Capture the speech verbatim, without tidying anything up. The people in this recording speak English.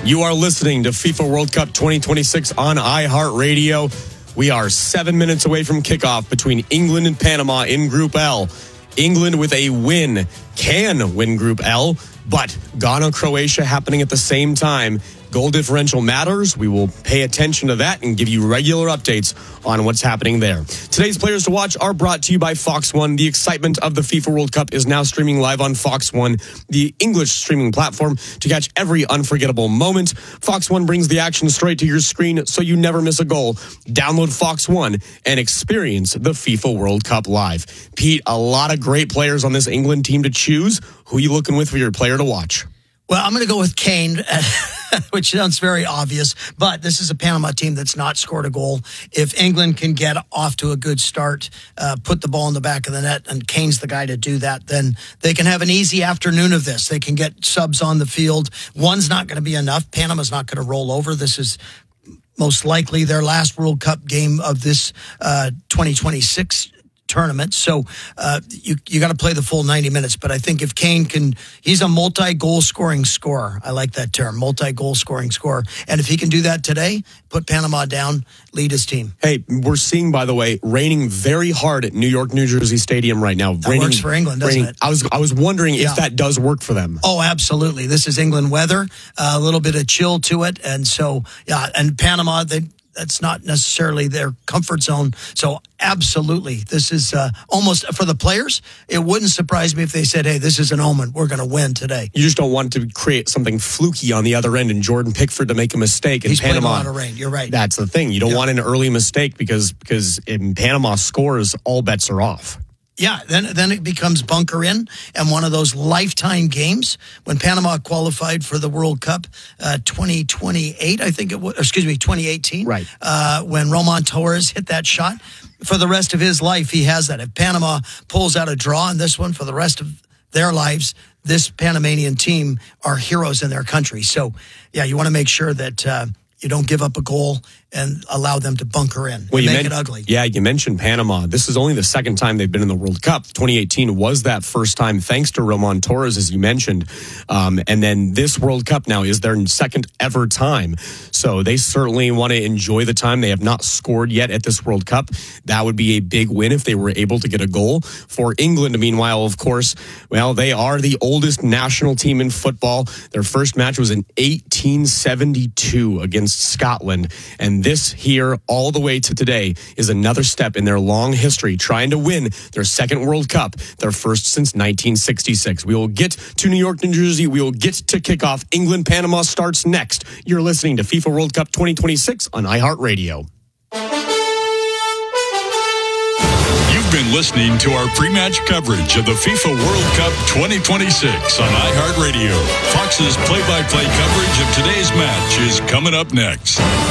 You are listening to FIFA World Cup twenty twenty-six on iHeartRadio. We are seven minutes away from kickoff between England and Panama in Group L. England with a win can win Group L, but Ghana, Croatia happening at the same time. Goal differential matters. We will pay attention to that and give you regular updates on what's happening there. Today's players to watch are brought to you by Fox One. The excitement of the FIFA World Cup is now streaming live on Fox One, the English streaming platform, to catch every unforgettable moment. Fox One brings the action straight to your screen so you never miss a goal. Download Fox One and experience the FIFA World Cup live. Pete, a lot of great players on this England team to choose. Who are you looking with for your player to watch? Well, I'm going to go with Kane, which sounds very obvious, but this is a Panama team that's not scored a goal. If England can get off to a good start, uh, put the ball in the back of the net, and Kane's the guy to do that, then they can have an easy afternoon of this. They can get subs on the field. One's not going to be enough. Panama's not going to roll over. This is most likely their last World Cup game of this uh, twenty twenty-six tournament. So uh, you you got to play the full ninety minutes. But I think if Kane can, he's a multi-goal scoring scorer. I like that term, multi-goal scoring scorer. And if he can do that today, put Panama down, lead his team. Hey, we're seeing, by the way, raining very hard at New York, New Jersey Stadium right now. That raining, works for England, doesn't raining. it? I was I was wondering yeah. if that does work for them. Oh, absolutely. This is England weather, uh, a little bit of chill to it. And so, yeah, and Panama, they that's not necessarily their comfort zone. So absolutely, this is uh, almost, for the players, it wouldn't surprise me if they said, hey, this is an omen. We're going to win today. You just don't want to create something fluky on the other end and Jordan Pickford to make a mistake in He's Panama. He's playing a lot of rain. You're right. That's the thing. You don't yeah. want an early mistake because, because in Panama scores, all bets are off. Yeah, then then it becomes bunker in, and one of those lifetime games when Panama qualified for the World Cup uh, twenty twenty-eight, I think it was, excuse me, twenty eighteen. Right. Uh, when Roman Torres hit that shot. For the rest of his life, he has that. If Panama pulls out a draw in this one for the rest of their lives, this Panamanian team are heroes in their country. So, yeah, you want to make sure that uh, you don't give up a goal and allow them to bunker in well, and you make men- it ugly. Yeah, you mentioned Panama. This is only the second time they've been in the World Cup. twenty eighteen was that first time, thanks to Roman Torres, as you mentioned. Um, and then this World Cup now is their second ever time. So they certainly want to enjoy the time. They have not scored yet at this World Cup. That would be a big win if they were able to get a goal. For England, meanwhile, of course, well, they are the oldest national team in football. Their first match was in eighteen seventy-two against Scotland. And this here, all the way to today, is another step in their long history, trying to win their second World Cup, their first since nineteen sixty-six. We will get to New York, New Jersey. We will get to kickoff. England-Panama starts next. You're listening to FIFA World Cup twenty twenty-six on iHeartRadio. You've been listening to our pre-match coverage of the FIFA World Cup twenty twenty-six on iHeartRadio. Fox's play-by-play coverage of today's match is coming up next.